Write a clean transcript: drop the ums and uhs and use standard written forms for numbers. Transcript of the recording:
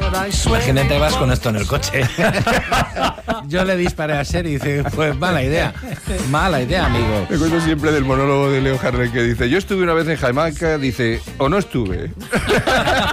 Imagínate, vas con esto en el coche. Yo le disparé a Sher y dice, pues mala idea, amigo. Me acuerdo siempre del monólogo de Leo Harlem que dice, yo estuve una vez en Jamaica, dice, o no estuve.